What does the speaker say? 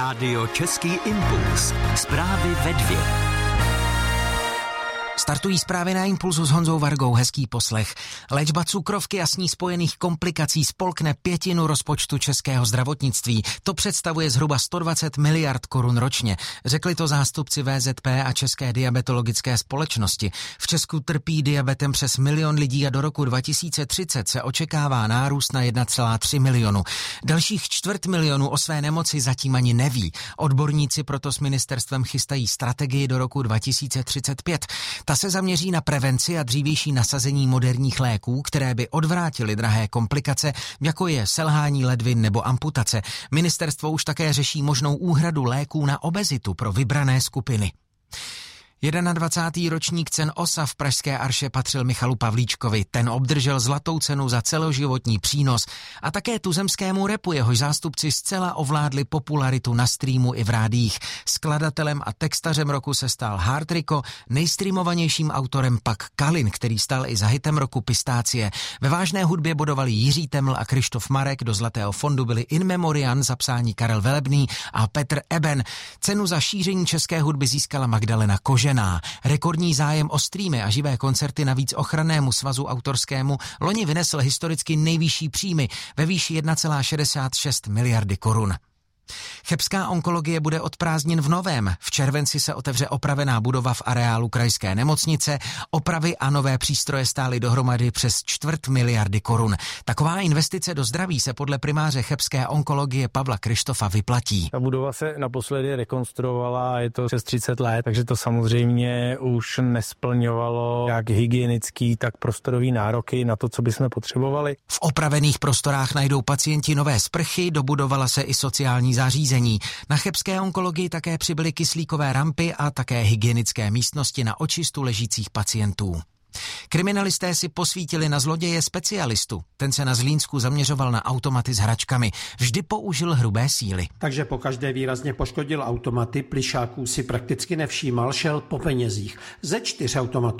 Rádio Český impuls. Zprávy ve 2. Startují zprávy na Impulsu s Honzou Vargou, hezký poslech. Léčba cukrovky a s ní spojených komplikací spolkne 1/5 rozpočtu českého zdravotnictví. To představuje zhruba 120 miliard korun ročně. Řekli to zástupci VZP a České diabetologické společnosti. V Česku trpí diabetem přes 1 milion lidí a do roku 2030 se očekává nárůst na 1,3 milionu. Dalších 250 000 o své nemoci zatím ani neví. Odborníci proto s ministerstvem chystají strategii do roku 2035. Ta se zaměří na prevenci a dřívější nasazení moderních léků, které by odvrátily drahé komplikace, jako je selhání ledvin nebo amputace. Ministerstvo už také řeší možnou úhradu léků na obezitu pro vybrané skupiny. 21. ročník cen OSA v pražské Arše patřil Michalu Pavlíčkovi. Ten obdržel zlatou cenu za celoživotní přínos a také tuzemskému rapu, jehož zástupci zcela ovládli popularitu na streamu i v rádiích. Skladatelem a textařem roku se stal Hard Rico, nejstreamovanějším autorem pak Kalin, který stal i za hitem roku Pistácie. Ve vážné hudbě bodovali Jiří Teml a Krištof Marek, do zlatého fondu byli in memoriam zapsání Karel Velebný a Petr Eben. Cenu za šíření české hudby získala Magdalena Kožená. Rekordní zájem o streamy a živé koncerty navíc Ochrannému svazu autorskému loni vynesl historicky nejvyšší příjmy ve výši 1,66 miliardy korun. Chebská onkologie bude od prázdnin v Novém. V červenci se otevře opravená budova v areálu krajské nemocnice. Opravy a nové přístroje stály dohromady přes 250 miliardy korun. Taková investice do zdraví se podle primáře chebské onkologie Pavla Krištofa vyplatí. Ta budova se naposledy rekonstruovala, je to přes 30 let, takže to samozřejmě už nesplňovalo jak hygienický, tak prostorový nároky na to, co bychom potřebovali. V opravených prostorách najdou pacienti nové sprchy, dobudovala se i sociální zařízení. Na chebské onkologii také přibyly kyslíkové rampy a také hygienické místnosti na očistu ležících pacientů. Kriminalisté si posvítili na zloděje specialistu. Ten se na Zlínsku zaměřoval na automaty s hračkami. Vždy použil hrubé síly. Takže pokaždé výrazně poškodil automaty, plyšáků si prakticky nevšímal, šel po penězích. Ze 4 automatů